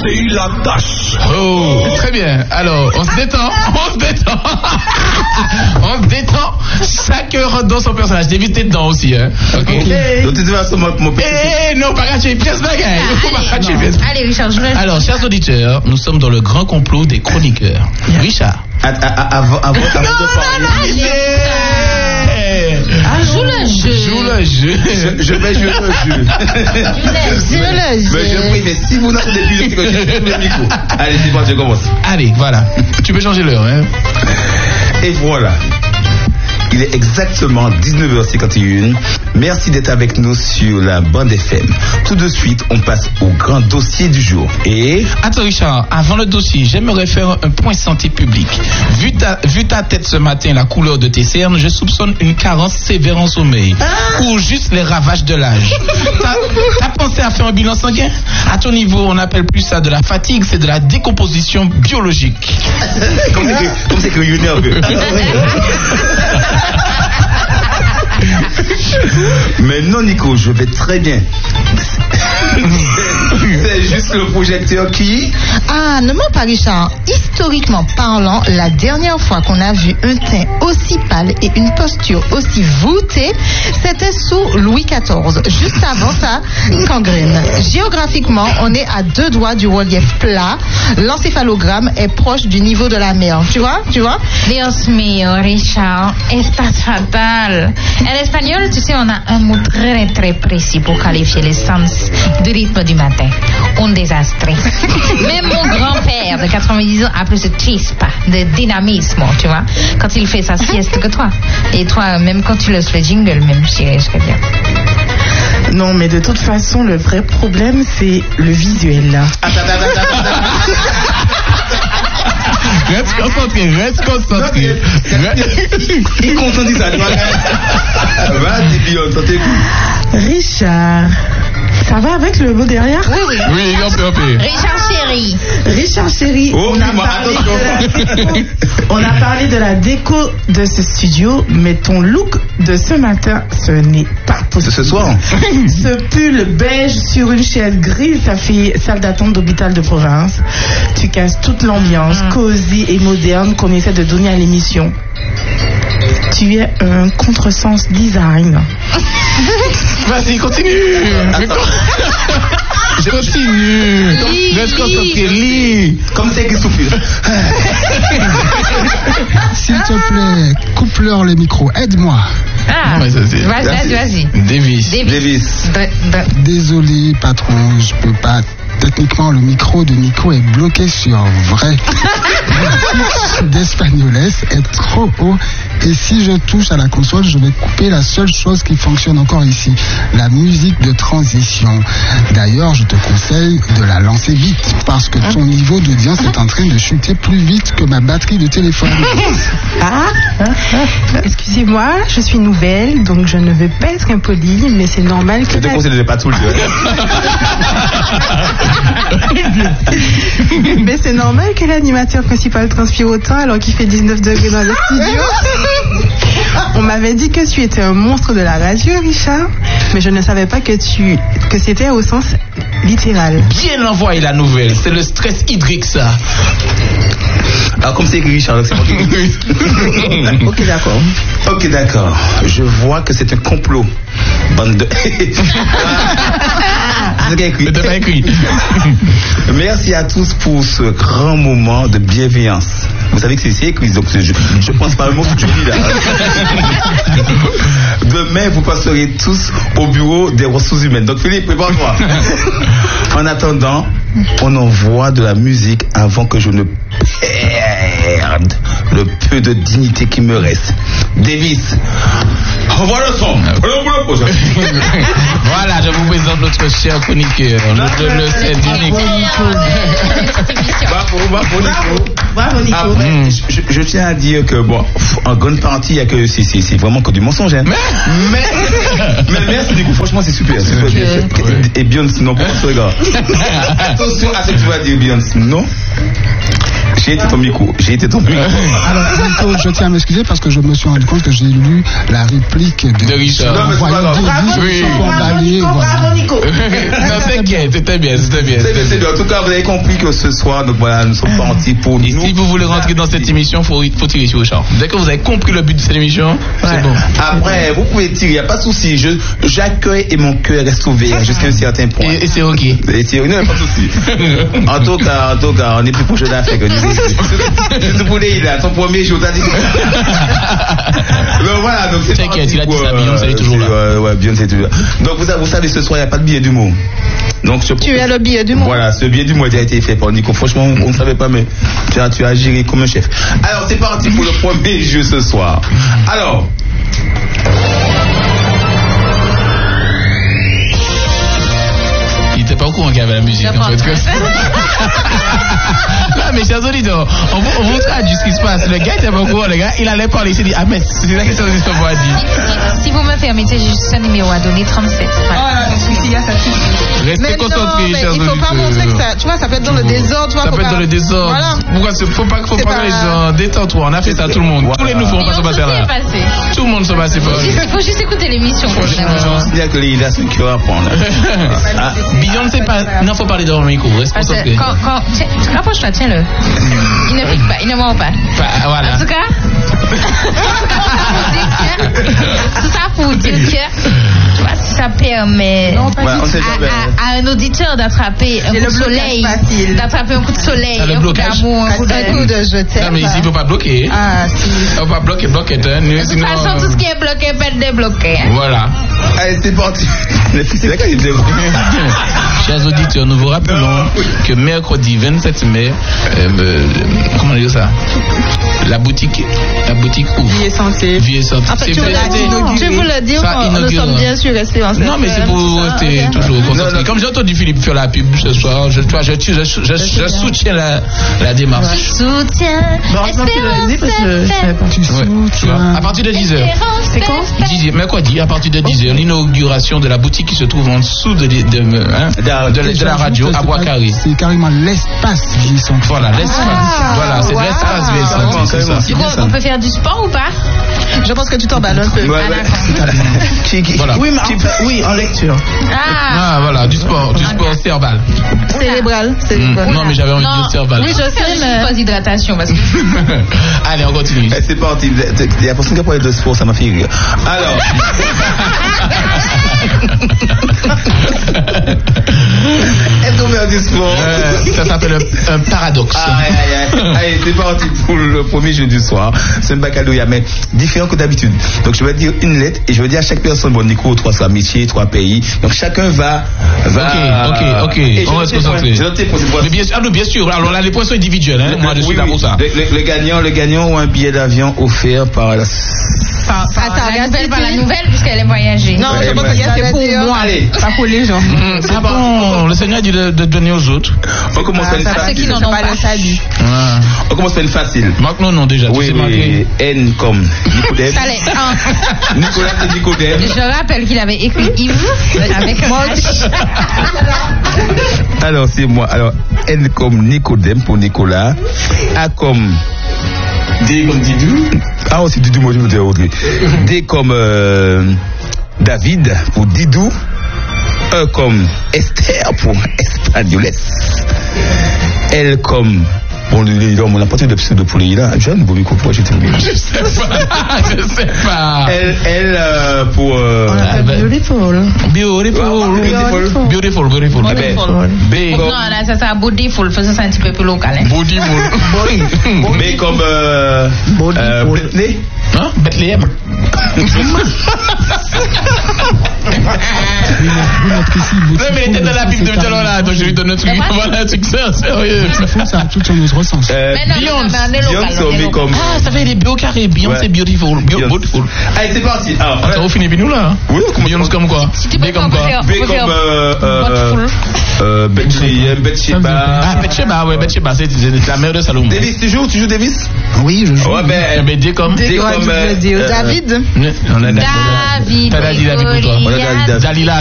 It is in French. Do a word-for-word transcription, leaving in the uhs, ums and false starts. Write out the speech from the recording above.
C'est la tâche. Oh, très bien. Alors, on se détend, on se détend. On se détend. Chacun rentre dans son personnage. D'éviter dedans aussi, hein. Ok. Okay. Donc, tu vas sur mon, mon petit. Eh, non, pas gâcher pièce bagaille. Allez, Richard, je vais. Alors, chers auditeurs, nous sommes dans le grand complot des chroniqueurs. Richard. Avant, avant, avant de parler. Ah, joue le jeu. Joue le jeu. Je, je vais jouer le jeu. Joue le jeu. Mais je prie, mais si vous n'entendez plus, c'est que je coupe le micro. Allez, c'est bon, je commence. Allez, voilà. Tu peux changer l'heure, hein. Et voilà. Il est exactement dix-neuf heures cinquante et un. Merci d'être avec nous sur la bande F M. Tout de suite, on passe au grand dossier du jour. Et... Attends Richard, avant le dossier, j'aimerais faire un point santé publique. Vu ta, vu ta tête ce matin, la couleur de tes cernes, je soupçonne une carence sévère en sommeil. Ah. Ou juste les ravages de l'âge. T'as, t'as pensé à faire un bilan sanguin? À ton niveau, on n'appelle plus ça de la fatigue, c'est de la décomposition biologique. Comme c'est que, comme c'est que you nerveux. Mais non, Nico, je vais très bien. C'est juste le projecteur qui... Ah, ne mens pas, Richard. Historiquement parlant, la dernière fois qu'on a vu un teint aussi pâle et une posture aussi voûtée, c'était sous Louis quatorze. Juste avant ça, gangrène. Géographiquement, on est à deux doigts du relief plat. L'encéphalogramme est proche du niveau de la mer. Tu vois? Tu vois? Dios mío, Richard, estás fatal. En espagnol, tu sais, on a un mot très très précis pour qualifier le sens du rythme du matin. Un désastre. Même mon grand-père de quatre-vingt-dix ans a plus de chispa, de dynamisme, tu vois, quand il fait sa sieste que toi. Et toi, même quand tu laisses le jingle, même chérie, je veux dire. Non, mais de toute façon, le vrai problème, c'est le visuel, là. Reste concentré, reste concentré. Il est content de ça. Vas-y, Beyond, ça t'écoute. Richard, ça va avec le mot derrière? Oui, oui. Oui, on peut, on peut. Richard chéri. Richard chéri, oh, on, a parlé de la... on a parlé de la déco de ce studio, mais ton look de ce matin, ce n'est pas possible. Ce soir. Ce pull beige sur une chaise grise, ça fait salle d'attente d'hôpital de province. Tu casses toute l'ambiance mmh. cosy et moderne qu'on essaie de donner à l'émission. Tu es un contresens design. Vas-y, continue. Je continue. Reste concentré, lis. Comme c'est qui souffle. S'il te plaît, coupe-leur le micro. Aide-moi. Ah, ouais, ça, c'est... vas-y, vas-y, vas-y. Davis. Davis. Désolé, patron, je peux pas. Techniquement, le micro de Nico est bloqué sur vrai. Le pitch d'Espagnoles est trop haut. Et si je touche à la console, je vais couper la seule chose qui fonctionne encore ici, la musique de transition. D'ailleurs, je te conseille de la lancer vite, parce que ton niveau d'audience est en train de chuter plus vite que ma batterie de téléphone. Ah, excusez-moi, je suis nouvelle, donc je ne veux pas être impolie, mais c'est normal que... Je te conseille de pas tout le dire. Mais c'est normal que l'animateur principal transpire autant alors qu'il fait dix-neuf degrés dans le studio. On m'avait dit que tu étais un monstre de la radio, Richard, mais je ne savais pas que tu que c'était au sens littéral. Bien envoyé la nouvelle, c'est le stress hydrique ça. Alors comme c'est écrit Richard, c'est moi qui... Ok, d'accord. Ok, d'accord. Je vois que c'est un complot. Bande de... C'est écrit. C'est écrit. Merci à tous pour ce grand moment de bienveillance. Vous savez que c'est écrit, donc je ne pense pas le mot que tu dis là. Demain, vous passerez tous au bureau des ressources humaines. Donc Philippe, prépare-toi. En attendant, on envoie de la musique avant que je ne perde le peu de dignité qui me reste. Davis, envoie le son. Voilà, je vous présente notre cher chroniqueur, le le sel unique. Bravo, bravo, Nico. Bravo, Nico. Après, mm. je, je tiens à dire que, bon, en grande partie, il y a que c'est, c'est, c'est vraiment que du mensonge. Hein. Mais, mais, mais merci, Nico. Franchement, c'est super. C'est super bien fait. Ouais. Et Beyoncé, non, pour ce regard. Attention à ce que tu vas dire, Beyoncé. Non. J'ai été ton micro. J'ai été ton micro. Alors, Nico, je tiens à m'excuser parce que je me suis rendu compte que j'ai lu la réplique de, De Richard. Non, mais c'est pas grave. Bravo, Oui. Bravo Nico, bravo Nico. Non, t'inquiète, c'était bien, c'était bien. C'est bien, c'est bien. En tout cas, vous avez compris que ce soir, donc voilà, nous sommes partis pour nous. Et si vous voulez rentrer dans cette émission, il faut, faut tirer sur le champ. Dès que vous avez compris le but de cette émission, c'est bon. Après, vous pouvez tirer, il n'y a pas de souci. Je, j'accueille et mon cœur reste ouvert jusqu'à un certain point. Et, et c'est ok. Et tirer, non, pas de souci. En tout cas, en tout cas, on est plus proche d'affaires que du tout. Vous voulez, il a son premier jour, t'as dit. Donc voilà, donc c'est T'inquiète, parti il a dit pour, ça, Beyoncé est toujours là. Euh, ouais, Beyoncé est toujours là. Donc vous, vous savez, ce soir, il n'y a pas de billet d'humour. Donc, je... Tu as le billet du mois. Voilà, ce billet du mois a été fait par Nico. Franchement, on ne savait pas, mais tu as, tu as géré comme un chef. Alors, c'est parti pour le premier jeu ce soir. Alors. Il n'était pas au courant qu'il y avait la musique, en fait. Que... Non, mais chers auditeurs, on vous, on vous traduit ce qui se passe. Le gars n'était pas au courant, le gars, il allait parler, il s'est dit, ah, mais c'est la question que je dois dire. Si, si vous me permettez, j'ai juste un numéro à donner, trente-sept. Voilà, celui-ci, ça suffit. Restez Mais non, concentrés, mais chers il auditeurs. faut pas montrer que ça. Tu vois, ça peut être dans le désordre. Tu vois, Ça faut peut être pas- dans le désordre. Voilà. Pourquoi c'est- faut pas, faut C'est pas pas- que les gens détends-toi. On a fait ça tout le monde. Voilà. Tous les nouveaux, on passe au passé là. passé. Tout le monde se passe par Il faut juste écouter l'émission. Je considère que les gars, c'est qu'il va apprendre. Ah, Beyoncé, pas. Non, faut parler dans le micro. Reste Parce que concentré. quand, quand, tiens, rapproche-toi, tiens-le. Il ne pique pas, il ne ment pas. Bah, voilà. En tout cas, tout ça pour dire que, tu vois, si ça permet Ouais, on sait jamais. à, à, à un auditeur d'attraper un Et coup le de soleil, blocage facile. d'attraper un coup de soleil, Ah, le un coup blocage. d'amour, un coup de... Un coup de je t'aime. Non, mais ici, il faut pas bloquer. Ah, si. On va bloquer, bloquer. Hein, De toute sinon, façon, tout ce qui est bloqué peut être débloqué. Voilà. Allez, c'est parti. C'est là qu'il est Chers auditeurs, nous vous rappelons que mercredi vingt-sept mai, euh, euh, comment dire ça, la boutique, la boutique ouvre. Vie est santé. Vie est sortie. En fait, C'est tu veux, vrai, c'était- tu veux le dire, Ça on- nous inaugure. sommes bien sûr restés en Non, mais c'est pour rester toujours concentré. Non, non. Comme j'ai entendu Philippe faire la pub ce soir, je, toi, je, je, je, je, je soutiens la, la démarche. Soutien, Bon, heureusement que tu l'as dit parce que je savais pas. Tu Ouais, tu vois. soutiens. À partir de dix heures. C'est quand Mercredi, à partir de dix heures, l'inauguration de la boutique qui se trouve en dessous de, de, de, hein, de, la- de la radio à Bois-Carré. C'est carrément l'espace vie sans. Voilà, l'espace. Ah, voilà, c'est de wow. l'espace V S, Carrément, c'est ça. carrément. Du coup, on peut faire du sport ou pas? Je pense que tu t'emballes un peu. Ouais, ouais. Qui- qui- Voilà. Oui, mais en fait, oui, en lecture. Ah, Ah, voilà, du sport, du sport cérébral. Cérébral. Mm. Cérébral. Non, mais j'avais envie de dire cérébral. Oui, je sais, mais. pas d'hydratation parce que. Allez, on continue. Eh, c'est parti. Il y a personne qui a parlé de sport, ça m'a fait rire. Alors. Hebdomadaire du sport. Euh, ça s'appelle un, un paradoxe. Ah, aïe, aïe, aïe. Allez, c'est parti pour le premier jeu du soir. C'est un baccalauréat, mais différent que d'habitude. Donc, je vais dire une lettre et je vais dire à chaque personne, bon, Nico, trois, trois métiers, trois pays. Donc, chacun va. va Ok, ok, ok. Et On je reste note tes concentré. points. Je note tes points, c'est pour- Mais bien sûr, ah, non, bien sûr. Alors là, les points sont individuels. Hein. Moi, je suis Oui, là oui. pour ça. Le, le- le gagnant, le gagnant ou un billet d'avion offert par la. Attends, la nouvelle par la nouvelle puisqu'elle est voyagée. Non, Ouais, je pense ouais. que c'est pour moi. Allez, Pas pour les gens. Ah bon, le Seigneur dit de, de donner aux autres. on commence par une Ça, c'est qui facile. n'en ont Pas pas. le salut. Ah. On commence par une facile. Marque non, non, déjà. tu Oui, sais oui. marquer. N comme Nicodème. Ça l'est. Un. Nicolas c'est Nicodème. Je rappelle qu'il avait écrit Yves avec un H. Alors, c'est moi. Alors, N comme Nicodème pour Nicolas. A comme. D comme Didou. Ah, c'est Didou, moi je me dis Audrey. D comme euh, David pour Didou. E comme Esther pour Espagnoles. L comme. Bon, on n'a pas de pseudo pour les là. Jeanne, vous me pourquoi j'étais oublié. Je sais pas. Je sais pas. L, L euh, pour. Euh, On appelle ben- beautiful. Beautiful. Beautiful. Beautiful, beautiful. Ah ben, B Non, comme. là, ça sera beautiful. Faisons ça un petit peu plus local. Hein. Beautiful. B comme. Euh, euh, Britney. Hein? Bethléem. Non, mais il était dans la Bible de Diallo là, donc je lui donne un truc. Voilà un truc ça, sérieux. C'est fou, ça a tout un autre sens. Euh, Mais non, non, non, mais on est local. Beyoncé, on on est met local. comme. Ah, ça fait des beaux carrés. Beyoncé, Ouais. beautiful. Beau- Beautiful. Allez, c'est parti. Alors, Attends, on finit nous là. Oui, on commence. Beyoncé comme quoi? tu B peux comme pas quoi? faire- B on peut faire comme. Euh, euh, Beautiful. euh, Bethléem, Bathsheba. Ah, Bathsheba, ouais, Bathsheba, c'est c'est la mère de Salomon. Davis, tu joues, tu joues Davis? Oui, je joue. Ouais, Eh ben. ben, D comme. D Ouais, comme. je voulais euh, dire euh, David. On a David. T'as dit David pour toi. On a dit David. Dalila.